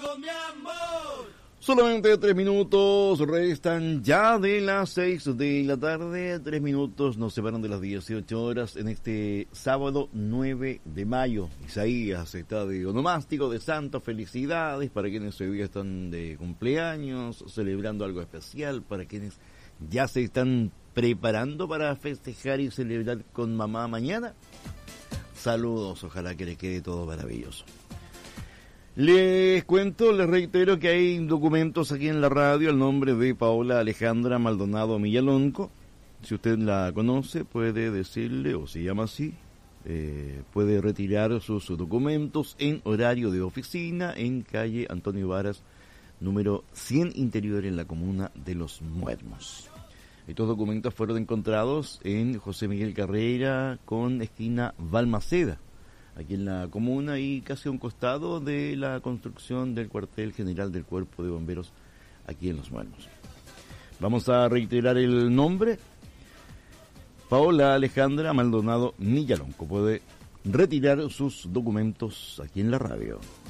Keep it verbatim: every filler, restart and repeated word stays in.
con mi amor. Solamente tres minutos restan ya de las seis de la tarde. Tres minutos nos separan de las dieciocho horas en este sábado nueve de mayo. Isaías está de onomástico de santo. Felicidades para quienes hoy día están de cumpleaños, celebrando algo especial, para quienes ya se están preparando para festejar y celebrar con mamá mañana. Saludos, ojalá que les quede todo maravilloso. Les cuento, les reitero que hay documentos aquí en la radio al nombre de Paola Alejandra Maldonado Millalonco. Si usted la conoce, puede decirle, o se llama así, eh, puede retirar sus, sus documentos en horario de oficina en calle Antonio Varas, número cien Interior, en la comuna de Los Muermos. Estos documentos fueron encontrados en José Miguel Carrera con esquina Balmaceda, aquí en la comuna y casi a un costado de la construcción del cuartel general del Cuerpo de Bomberos aquí en Los Muermos. Vamos a reiterar el nombre: Paola Alejandra Maldonado Millalonco. Puede retirar sus documentos aquí en la radio.